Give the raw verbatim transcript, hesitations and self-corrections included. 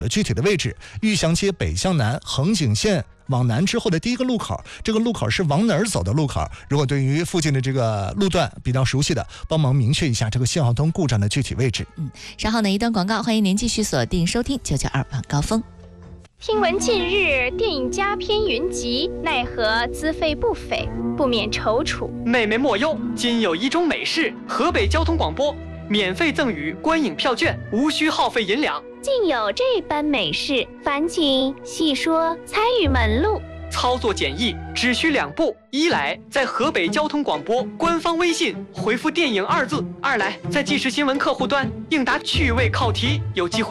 具体的位置，玉祥街北向南，横景线往南之后的第一个路口，这个路口是往哪儿走的路口？如果对于附近的这个路段比较熟悉的，帮忙明确一下这个信号灯故障的具体位置。 嗯，稍后呢一段广告，欢迎您继续锁定收听九九二晚高峰。 听闻近日电影佳片云集，奈何资费不菲，不免踌躇。 妹妹莫忧，今有一种美事，河北交通广播免费赠予观影票券，无需耗费银两。 竟有这般美事，烦请细说参与门路。 操作简易，只需两步：一来在河北交通广播官方微信回复电影二字；二来在即时新闻客户端应答趣味考题，有机会